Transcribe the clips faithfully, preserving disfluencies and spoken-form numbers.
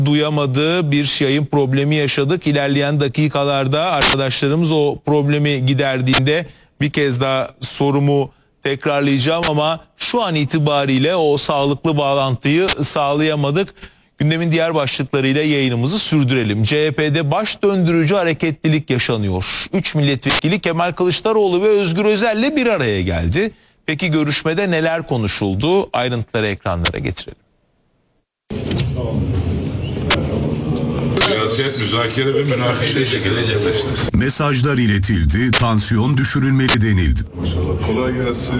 duyamadığı bir yayın problemi yaşadık. İlerleyen dakikalarda arkadaşlarımız o problemi giderdiğinde bir kez daha sorumu tekrarlayacağım ama şu an itibariyle o sağlıklı bağlantıyı sağlayamadık. Gündemin diğer başlıklarıyla yayınımızı sürdürelim. C H P'de baş döndürücü hareketlilik yaşanıyor. Üç milletvekili Kemal Kılıçdaroğlu ve Özgür Özel'le bir araya geldi. Peki görüşmede neler konuşuldu? Ayrıntıları ekranlara getirelim. Siyaset, müzakere ve münakaşa şekilde gerçekleşti. Mesajlar iletildi, tansiyon düşürülmeli denildi. Maşallah, kolay gelsin.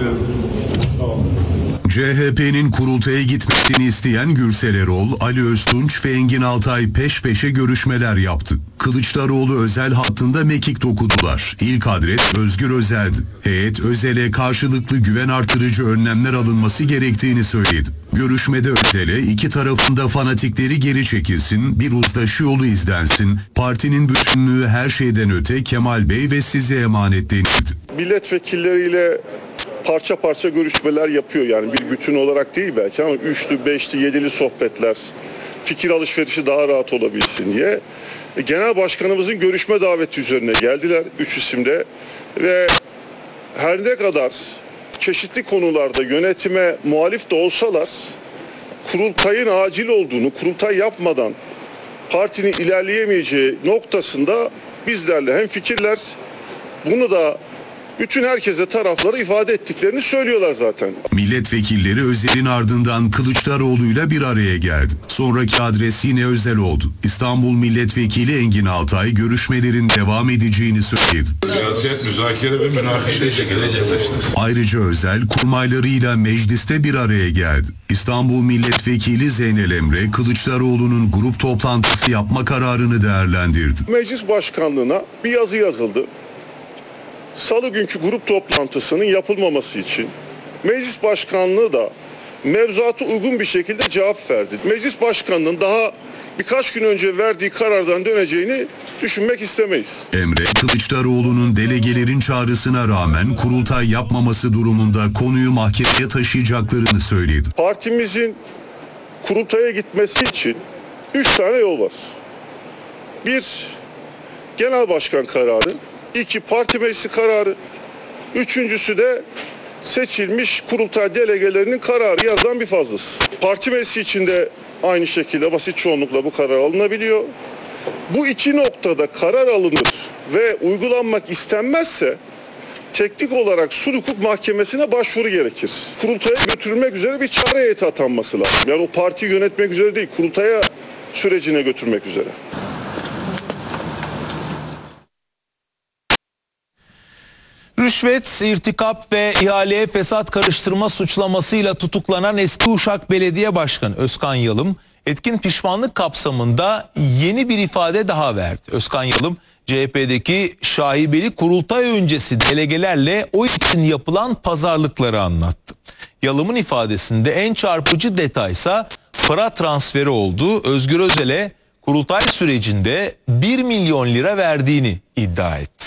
C H P'nin kurultaya gitmesini isteyen Gürsel Erol, Ali Öztunç ve Engin Altay peş peşe görüşmeler yaptı. Kılıçdaroğlu Özel hattında mekik dokudular. İlk adres Özgür Özel'di. Heyet Özel'e karşılıklı güven artırıcı önlemler alınması gerektiğini söyledi. Görüşmede Özel'e iki tarafında fanatikleri geri çekilsin, bir uzlaşı yolu izlensin, partinin bütünlüğü her şeyden öte Kemal Bey ve size emanet denildi. Milletvekilleriyle parça parça görüşmeler yapıyor, yani bir bütün olarak değil belki ama üçlü, beşli, yedili sohbetler, fikir alışverişi daha rahat olabilsin diye. Genel başkanımızın görüşme daveti üzerine geldiler üç isimde ve her ne kadar çeşitli konularda yönetime muhalif de olsalar kurultayın acil olduğunu, kurultay yapmadan partinin ilerleyemeyeceği noktasında bizlerle hemfikirler. Bunu da bütün herkese tarafları ifade ettiklerini söylüyorlar zaten. Milletvekilleri Özel'in ardından Kılıçdaroğlu'yla bir araya geldi. Sonraki adres yine Özel oldu. İstanbul Milletvekili Engin Altay görüşmelerin devam edeceğini söyledi. Siyaset, müzakere ve münakaşa şekilde gerçekleşti. Ayrıca Özel kurmaylarıyla mecliste bir araya geldi. İstanbul Milletvekili Zeynel Emre Kılıçdaroğlu'nun grup toplantısı yapma kararını değerlendirdi. Meclis başkanlığına bir yazı yazıldı. Salı günkü grup toplantısının yapılmaması için meclis başkanlığı da mevzuata uygun bir şekilde cevap verdi. Meclis başkanlığının daha birkaç gün önce verdiği karardan döneceğini düşünmek istemeyiz. Emre, Kılıçdaroğlu'nun delegelerin çağrısına rağmen kurultay yapmaması durumunda konuyu mahkemeye taşıyacaklarını söyledi. Partimizin kurultaya gitmesi için üç tane yol var. Bir, genel başkan kararı. İki, parti meclisi kararı. Üçüncüsü de seçilmiş kurultay delegelerinin kararı, yarıdan bir fazlası. Parti meclisi içinde aynı şekilde basit çoğunlukla bu karar alınabiliyor. Bu iki noktada karar alınır ve uygulanmak istenmezse teknik olarak sulh hukuk mahkemesine başvuru gerekir. Kurultaya götürülmek üzere bir çare heyeti atanması lazım. Yani o partiyi yönetmek üzere değil, kurultaya sürecine götürmek üzere. Rüşvet, irtikap ve ihaleye fesat karıştırma suçlamasıyla tutuklanan eski Uşak Belediye Başkanı Özkan Yalım, etkin pişmanlık kapsamında yeni bir ifade daha verdi. Özkan Yalım, C H P'deki şaibeli kurultay öncesi delegelerle oy için yapılan pazarlıkları anlattı. Yalım'ın ifadesinde en çarpıcı detaysa para transferi oldu. Özgür Özel'e kurultay sürecinde bir milyon lira verdiğini iddia etti.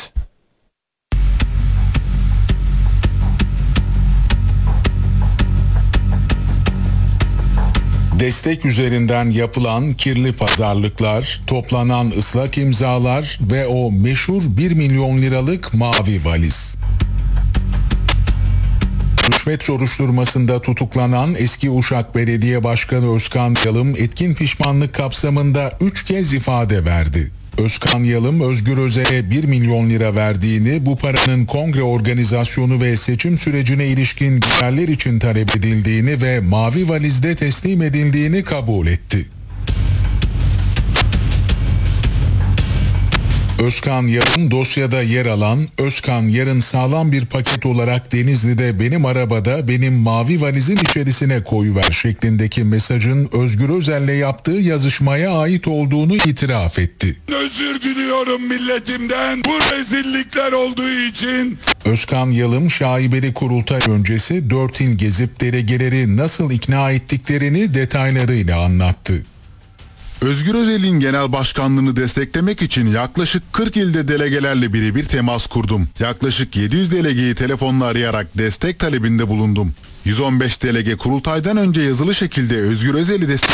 Destek üzerinden yapılan kirli pazarlıklar, toplanan ıslak imzalar ve o meşhur bir milyon liralık mavi valiz. Rüşvet soruşturmasında tutuklanan eski Uşak Belediye Başkanı Özkan Yalım etkin pişmanlık kapsamında üç kez ifade verdi. Özkan Yalım, Özgür Özel'e bir milyon lira verdiğini, bu paranın kongre organizasyonu ve seçim sürecine ilişkin giderler için talep edildiğini ve mavi valizde teslim edildiğini kabul etti. Özkan Yarın dosyada yer alan Özkan Yarın sağlam bir paket olarak Denizli'de benim arabada benim mavi valizin içerisine koyuver şeklindeki mesajın Özgür Özel'le yaptığı yazışmaya ait olduğunu itiraf etti. Özür diliyorum milletimden bu rezillikler olduğu için. Özkan Yalım şaibeli kurultay öncesi dört il gezip delegeleri nasıl ikna ettiklerini detaylarıyla anlattı. Özgür Özel'in genel başkanlığını desteklemek için yaklaşık kırk ilde delegelerle birebir temas kurdum. Yaklaşık yedi yüz delegeyi telefonla arayarak destek talebinde bulundum. yüz on beş delege kurultaydan önce yazılı şekilde Özgür Özel'i desteklemek